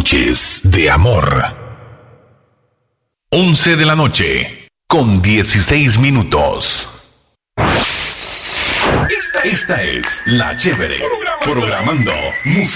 Noches de amor. 11 de la noche, con 16 minutos. Esta es La Chévere, programando música.